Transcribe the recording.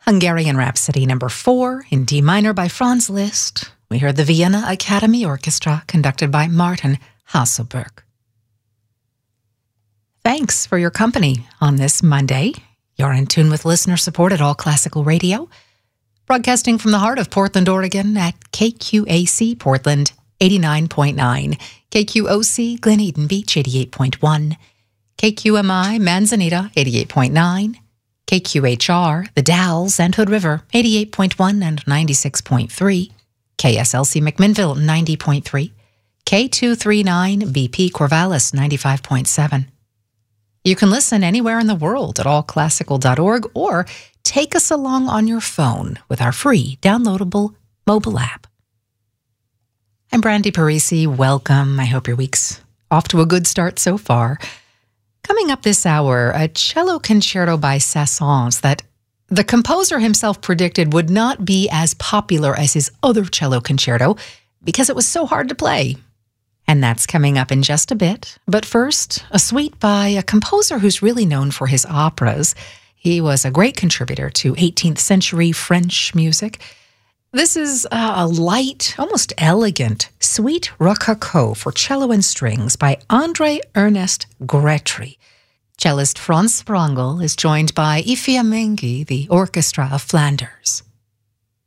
Hungarian Rhapsody number 4 in D minor by Franz Liszt. We heard the Vienna Academy Orchestra conducted by Martin Hasselberg. Thanks for your company on this Monday. You're in tune with listener support at All Classical Radio, broadcasting from the heart of Portland, Oregon at KQAC Portland 89.9, KQOC Glen Eden Beach 88.1, KQMI Manzanita 88.9, KQHR The Dalles and Hood River 88.1 and 96.3, KSLC McMinnville 90.3, K239 BP Corvallis 95.7. You can listen anywhere in the world at allclassical.org or take us along on your phone with our free downloadable mobile app. I'm Brandy Parisi. Welcome. I hope your week's off to a good start so far. Coming up this hour, a cello concerto by Saint-Saëns that the composer himself predicted would not be as popular as his other cello concerto because it was so hard to play. And that's coming up in just a bit. But first, a suite by a composer who's really known for his operas. He was a great contributor to 18th century French music. This is a light, almost elegant, Suite Rococo for cello and strings by André Ernest Grétry. Cellist Franz Sprangl is joined by Ifia Mengi, the Orchestra of Flanders.